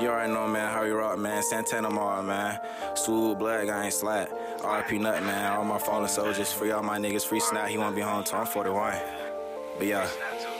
You already know, man, how you rock, man. Santana Mall, man. Swoop, Black, I ain't slack. RP Nut, man. All my fallen soldiers. Free all my niggas. Free Snap. He won't be home till I'm 41. But yeah.